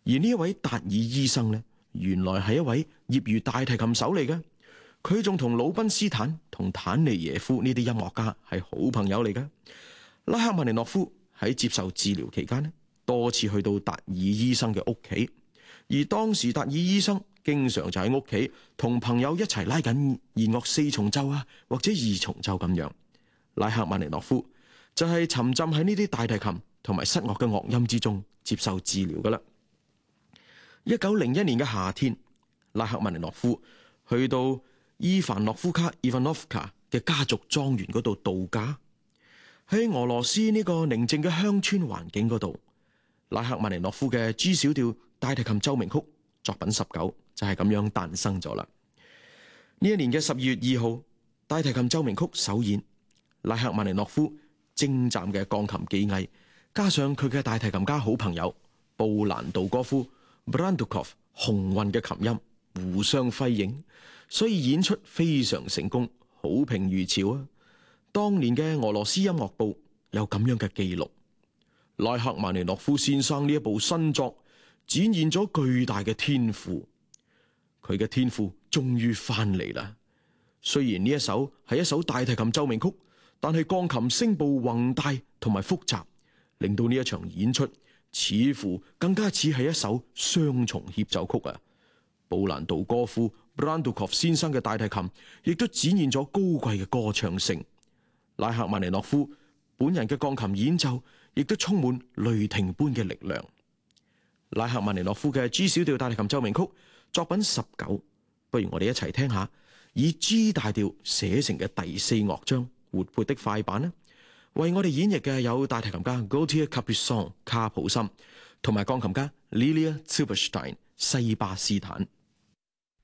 而呢一位達爾醫生呢，原來係一位業餘大提琴手嚟嘅。佢仲同魯賓斯坦同坦尼耶夫呢啲音樂家係好朋友嚟嘅。拉赫曼尼諾夫喺接受治療期間呢，多次去到達爾醫生嘅屋企，而當時達爾醫生經常就喺屋企同朋友一齊拉緊弦樂四重奏啊，或者二重奏咁樣。拉赫曼尼諾夫就係沉浸喺呢啲大提琴同埋室樂嘅樂音之中接受治療噶啦。1901年嘅夏天，拉赫曼尼諾夫去到伊凡諾夫卡 Ivanovka 嘅家族莊園嗰度度假。喺俄羅斯呢個寧靜嘅鄉村環境嗰度，拉赫曼尼諾夫嘅 G 小調大提琴奏鳴曲作品19就係咁樣誕生咗啦。呢一年嘅12月2號，大提琴奏鳴曲首演，拉赫曼尼諾夫精湛嘅鋼琴技藝，加上佢嘅大提琴家好朋友布蘭道戈夫 Brandukov 雄渾嘅琴音互相輝映，所以演出非常成功，好評如潮啊！當年嘅俄羅斯音樂報有咁樣嘅記錄：拉赫曼尼諾夫先生呢一部新作展現咗巨大嘅天賦，佢嘅天賦終於翻嚟啦！雖然呢一首係一首大提琴奏鳴曲，但係鋼琴聲部宏大同埋複雜，令到呢一場演出似乎更加似係一首雙重協奏曲啊！布蘭道戈夫 Brandukov 先生嘅大提琴亦都展現咗高貴嘅歌唱性，拉赫曼尼諾夫本人嘅鋼琴演奏亦都充滿雷霆般嘅力量。拉赫曼尼諾夫嘅 G 小調大提琴奏鳴曲作品19，不如我哋一齊聽下以 G 大調寫成嘅第4樂章活潑的快板呢？為我哋演繹嘅有大提琴家 Gautier Capuçon 卡普森同埋鋼琴家 Lilia Zilberstein 西巴斯坦。